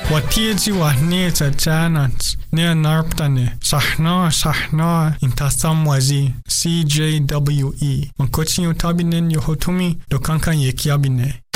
Watiezi wa neta janat ne narptane sahna intasamwazi CJWE. Mankoti yotabinen yohotumi dokankan yekiabine.